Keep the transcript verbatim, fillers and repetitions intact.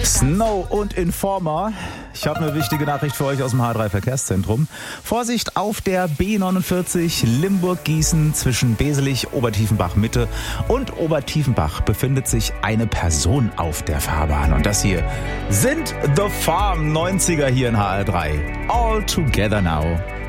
Snow und Informer. Ich habe eine wichtige Nachricht für euch aus dem H drei Verkehrszentrum. Vorsicht auf der B neunundvierzig Limburg-Gießen zwischen Beselich, Obertiefenbach-Mitte und Obertiefenbach befindet sich eine Person auf der Fahrbahn. Und das hier sind The Farm neunziger hier in H R drei. All together now.